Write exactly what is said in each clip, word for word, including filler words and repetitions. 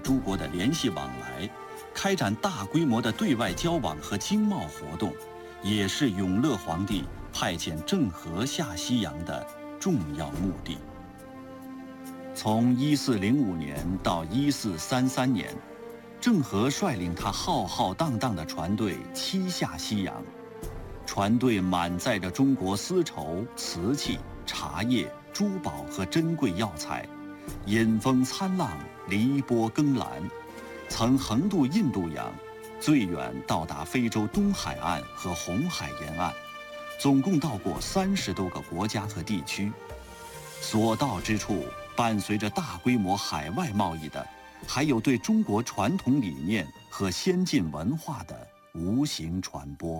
诸国的联系往来，开展大规模的对外交往和经贸活动，也是永乐皇帝派遣郑和下西洋的重要目的。从一四零五年到一四三三年，郑和率领他浩浩荡荡的船队七下西洋，船队满载着中国丝绸、瓷器、茶叶、珠宝和珍贵药材，引风参浪，离波更澜，曾横渡印度洋，最远到达非洲东海岸和红海沿岸，总共到过三十多个国家和地区。所到之处，伴随着大规模海外贸易的，还有对中国传统理念和先进文化的无形传播。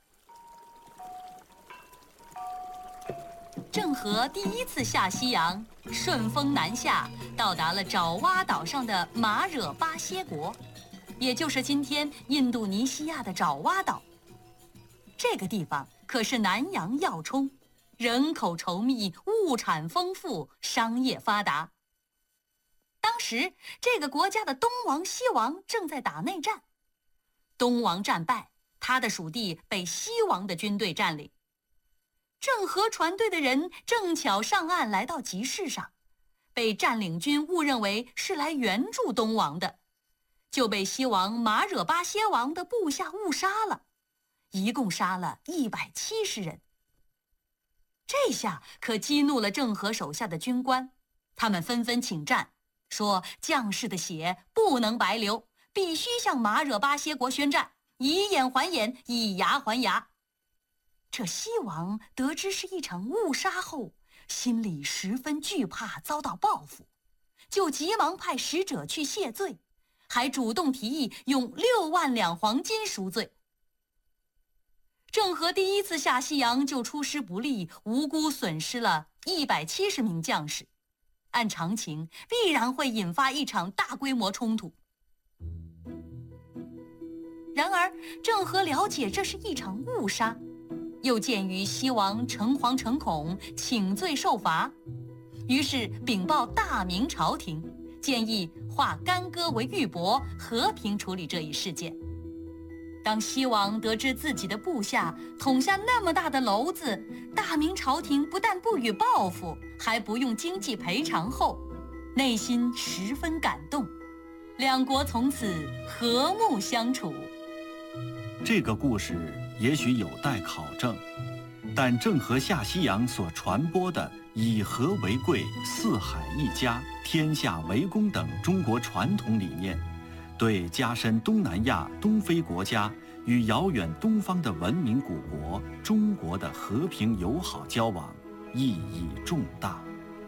郑和第一次下西洋，顺风南下，到达了爪哇岛上的马惹巴歇国，也就是今天印度尼西亚的爪哇岛。这个地方可是南洋要冲，人口稠密，物产丰富，商业发达。当时这个国家的东王、西王正在打内战，东王战败，他的属地被西王的军队占领。郑和船队的人正巧上岸来到集市上，被占领军误认为是来援助东王的，就被西王马惹巴歇王的部下误杀了，一共杀了一百七十人。这下可激怒了郑和手下的军官，他们纷纷请战，说将士的血不能白流，必须向马惹巴歇国宣战，以眼还眼，以牙还牙。这西王得知是一场误杀后，心里十分惧怕遭到报复，就急忙派使者去谢罪，还主动提议用六万两黄金赎罪。郑和第一次下西洋就出师不利，无辜损失了一百七十名将士，按常情必然会引发一场大规模冲突。然而郑和了解这是一场误杀，又鉴于西王诚惶诚恐，请罪受罚，于是禀报大明朝廷，建议化干戈为玉帛，和平处理这一事件。当西王得知自己的部下捅下那么大的篓子，大明朝廷不但不予报复，还不用经济赔偿后，内心十分感动，两国从此和睦相处。 这个故事也许有待考证，但郑和下西洋所传播的以和为贵、四海一家、天下为公等中国传统理念，对加深东南亚、东非国家与遥远东方的文明古国中国的和平友好交往意义重大。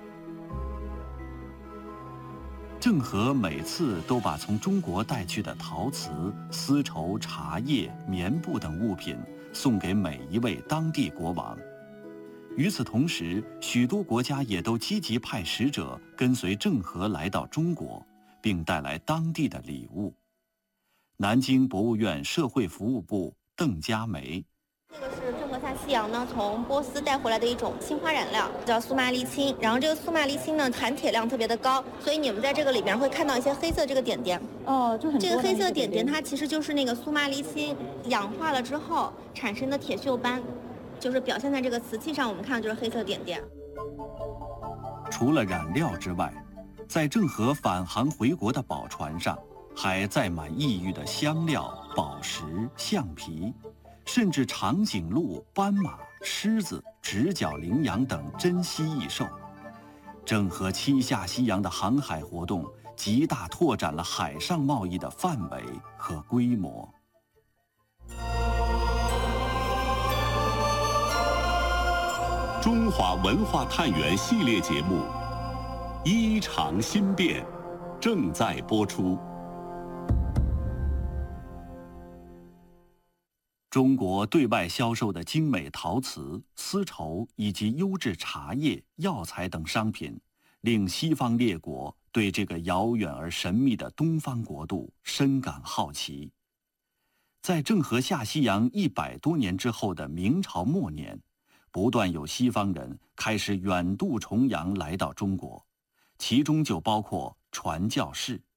郑和每次都把从中国带去的陶瓷、丝绸、茶叶、棉布等物品送给每一位当地国王。与此同时，许多国家也都积极派使者跟随郑和来到中国，并带来当地的礼物。南京博物院社会服务部邓佳梅。 这个是郑和下西洋呢从波斯带回来的一种青花染料，叫苏麻离青。然后这个苏麻离青呢含铁量特别的高，所以你们在这个里边会看到一些黑色这个点点。 哦，就很多这个黑色点点它其实就是那个苏麻离青氧化了之后产生的铁锈斑，就是表现在这个瓷器上，我们看到就是黑色点点。 除了染料之外，在郑和返航回国的宝船上，还载满异域的香料、宝石、橡皮，甚至长颈鹿、斑马、狮子、直角羚羊等珍稀异兽。郑和七下西洋的航海活动，极大拓展了海上贸易的范围和规模。 中华文化探源系列节目《衣裳新变》正在播出。 中国对外销售的精美陶瓷、丝绸以及优质茶叶、药材等商品，令西方列国对这个遥远而神秘的东方国度深感好奇。在郑和下西洋一百多年之后的明朝末年，不断有西方人开始远渡重洋来到中国，其中就包括传教士。